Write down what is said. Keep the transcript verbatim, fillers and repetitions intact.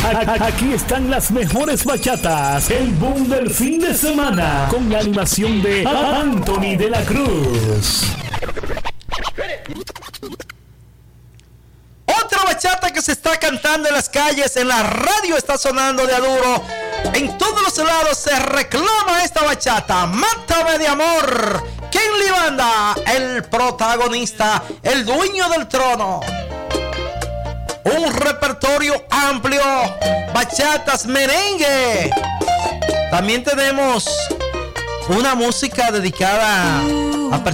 Aquí están las mejores bachatas, el boom del fin de semana, con la animación de Anthony de la Cruz. Otra bachata que se está cantando en las calles, en la radio está sonando de a duro. En todos los lados se reclama esta bachata. Mátame de amor. ¿Quién le manda? El protagonista, el dueño del trono. Un repertorio amplio, bachatas, merengue. También tenemos una música dedicada a personas